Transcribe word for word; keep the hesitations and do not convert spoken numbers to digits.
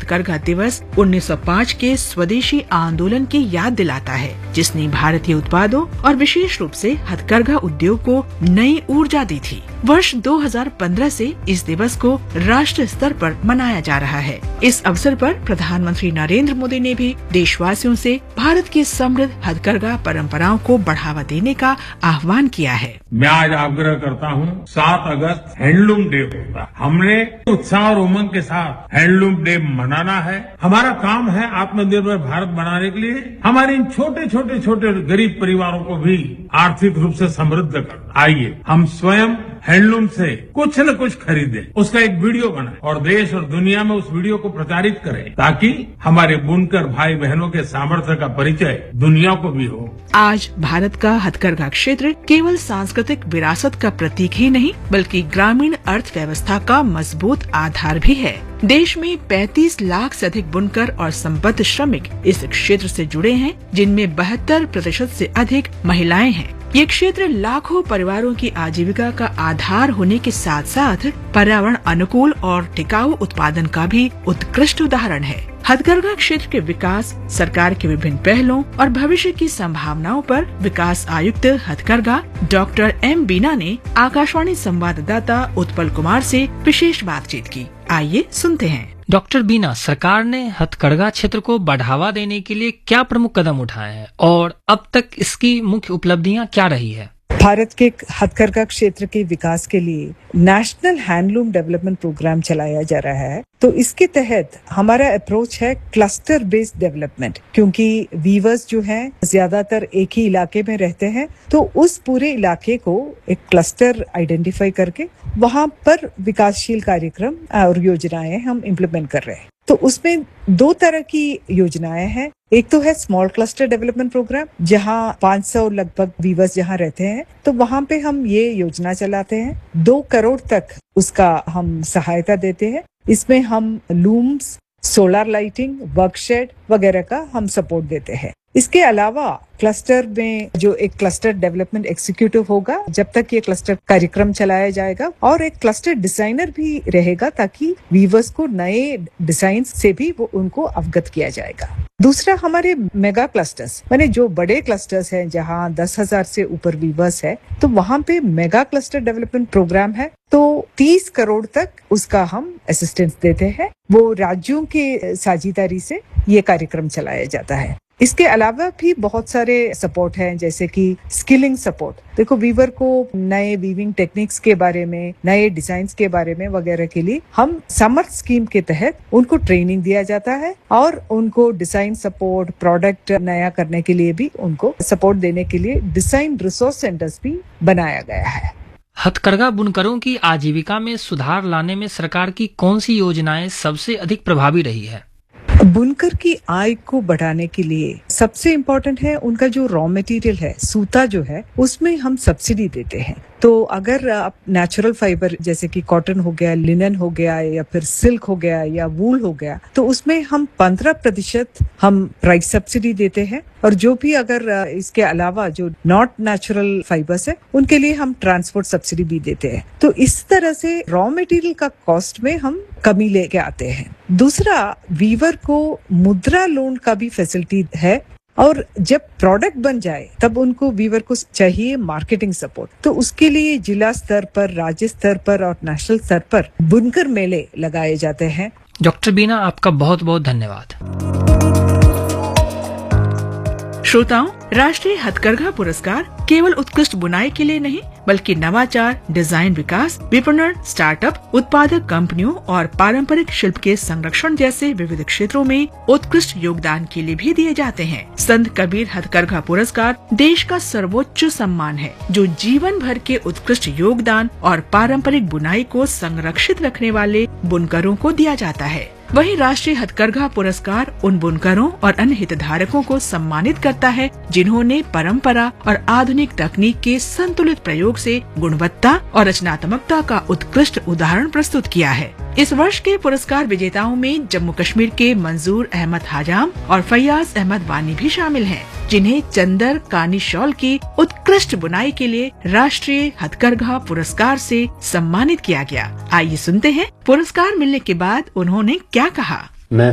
हथकरघा दिवस उन्नीस सौ पाँच के स्वदेशी आंदोलन की याद दिलाता है, जिसने भारतीय उत्पादों और विशेष रूप से हथकरघा उद्योग को नई ऊर्जा दी थी। वर्ष दो हज़ार पंद्रह से इस दिवस को राष्ट्रीय स्तर पर मनाया जा रहा है। इस अवसर पर प्रधानमंत्री नरेंद्र मोदी ने भी देशवासियों से भारत की समृद्ध हथकरघा परंपराओं को बढ़ावा देने का आह्वान किया है। मैं आज आग्रह करता हूँ, सात अगस्त हैंडलूम डे होता है। हमने उत्साह और उमंग के साथ हैंडलूम डे मनाना है। हमारा काम है आत्मनिर्भर भारत बनाने के लिए हमारे इन छोटे छोटे छोटे गरीब परिवारों को भी आर्थिक रूप से समृद्ध करना। आइए हम स्वयं हैंडलूम से कुछ न कुछ खरीदें, उसका एक वीडियो बनाएं और देश और दुनिया में उस वीडियो को प्रचारित करें, ताकि हमारे बुनकर भाई बहनों के सामर्थ्य का परिचय दुनिया को भी हो। आज भारत का हथकरघा क्षेत्र केवल सांस्कृतिक विरासत का प्रतीक ही नहीं, बल्कि ग्रामीण अर्थव्यवस्था का मजबूत आधार भी है। देश में पैंतीस लाख से अधिक बुनकर और संबद्ध श्रमिक इस क्षेत्र से जुड़े हैं, जिनमें बहत्तर प्रतिशत से अधिक महिलाएं हैं। ये क्षेत्र लाखों परिवारों की आजीविका का आधार होने के साथ साथ पर्यावरण अनुकूल और टिकाऊ उत्पादन का भी उत्कृष्ट उदाहरण है। हथकरघा क्षेत्र के विकास, सरकार के विभिन्न पहलों और भविष्य की संभावनाओं पर विकास आयुक्त हथकरघा डॉक्टर एम बीना ने आकाशवाणी संवाददाता उत्पल कुमार से विशेष बातचीत की। आइए सुनते हैं। डॉक्टर बीना, सरकार ने हथकरघा क्षेत्र को बढ़ावा देने के लिए क्या प्रमुख कदम उठाए हैं और अब तक इसकी मुख्य उपलब्धियां क्या रही है? भारत के हथकरघा क्षेत्र के विकास के लिए नेशनल हैंडलूम डेवलपमेंट प्रोग्राम चलाया जा रहा है। तो इसके तहत हमारा अप्रोच है क्लस्टर बेस्ड डेवलपमेंट, क्योंकि वीवर्स जो हैं ज्यादातर एक ही इलाके में रहते हैं, तो उस पूरे इलाके को एक क्लस्टर आइडेंटिफाई करके वहाँ पर विकासशील कार्यक्रम और योजनाएं हम इम्प्लीमेंट कर रहे हैं। तो उसमें दो तरह की योजनाएं हैं। एक तो है स्मॉल क्लस्टर डेवलपमेंट प्रोग्राम, जहां पाँच सौ लगभग वीवर्स जहां रहते हैं, तो वहां पे हम ये योजना चलाते हैं। दो करोड़ तक उसका हम सहायता देते हैं। इसमें हम लूम्स, सोलर लाइटिंग, वर्कशेड वगैरह का हम सपोर्ट देते हैं। इसके अलावा क्लस्टर में जो एक क्लस्टर डेवलपमेंट एग्जीक्यूटिव होगा, जब तक ये क्लस्टर कार्यक्रम चलाया जाएगा, और एक क्लस्टर डिजाइनर भी रहेगा, ताकि वीवर्स को नए डिजाइन से भी वो उनको अवगत किया जाएगा। दूसरा, हमारे मेगा क्लस्टर्स, माने जो बड़े क्लस्टर्स हैं जहां दस हजार से ऊपर वीवर्स है, तो वहां पे मेगा क्लस्टर डेवलपमेंट प्रोग्राम है। तो तीस करोड़ तक उसका हम असिस्टेंस देते हैं। वो राज्यों के साझेदारी से ये कार्यक्रम चलाया जाता है। इसके अलावा भी बहुत सारे सपोर्ट हैं, जैसे कि स्किलिंग सपोर्ट। देखो, वीवर को नए वीविंग टेक्निक्स के बारे में, नए डिजाइन्स के बारे में वगैरह के लिए हम समर्थ स्कीम के तहत उनको ट्रेनिंग दिया जाता है, और उनको डिजाइन सपोर्ट, प्रोडक्ट नया करने के लिए भी उनको सपोर्ट देने के लिए डिजाइन रिसोर्स सेंटर्स भी बनाया गया है। हथकरघा बुनकरों की आजीविका में सुधार लाने में सरकार की कौन सी योजनाएं सबसे अधिक प्रभावी रही है? बुनकर की आय को बढ़ाने के लिए सबसे इम्पोर्टेंट है उनका जो रॉ मटेरियल है, सूता जो है, उसमें हम सब्सिडी देते हैं। तो अगर आप नेचुरल फाइबर जैसे कि कॉटन हो गया, लिनन हो गया, या फिर सिल्क हो गया, या वूल हो गया, तो उसमें हम पंद्रह प्रतिशत हम प्राइस सब्सिडी देते हैं। और जो भी अगर इसके अलावा जो नॉट नेचुरल फाइबर्स है, उनके लिए हम ट्रांसपोर्ट सब्सिडी भी देते हैं। तो इस तरह से रॉ मटेरियल का कॉस्ट में हम कमी लेके आते हैं। दूसरा, वीवर को मुद्रा लोन का भी फैसिलिटी है, और जब प्रोडक्ट बन जाए तब उनको वीवर को चाहिए मार्केटिंग सपोर्ट। तो उसके लिए जिला स्तर पर, राज्य स्तर पर और नेशनल स्तर पर बुनकर मेले लगाए जाते हैं। डॉक्टर बीना, आपका बहुत बहुत धन्यवाद। श्रोताओं, राष्ट्रीय हथकरघा पुरस्कार केवल उत्कृष्ट बुनाई के लिए नहीं, बल्कि नवाचार, डिजाइन विकास, विपणन, स्टार्टअप, उत्पादक कंपनियों और पारंपरिक शिल्प के संरक्षण जैसे विविध क्षेत्रों में उत्कृष्ट योगदान के लिए भी दिए जाते हैं। संत कबीर हथकरघा पुरस्कार देश का सर्वोच्च सम्मान है, जो जीवन भर के उत्कृष्ट योगदान और पारंपरिक बुनाई को संरक्षित रखने वाले बुनकरों को दिया जाता है। वहीं राष्ट्रीय हथकरघा पुरस्कार उन बुनकरों और अन्य हितधारकों को सम्मानित करता है, जिन्होंने परंपरा और आधुनिक तकनीक के संतुलित प्रयोग से गुणवत्ता और रचनात्मकता का उत्कृष्ट उदाहरण प्रस्तुत किया है। इस वर्ष के पुरस्कार विजेताओं में जम्मू कश्मीर के मंजूर अहमद हाजाम और फैयाज अहमद वानी भी शामिल हैं, जिन्हें चंदर कानी शॉल की उत्कृष्ट बुनाई के लिए राष्ट्रीय हथकरघा पुरस्कार से सम्मानित किया गया। आइए सुनते हैं पुरस्कार मिलने के बाद उन्होंने क्या कहा।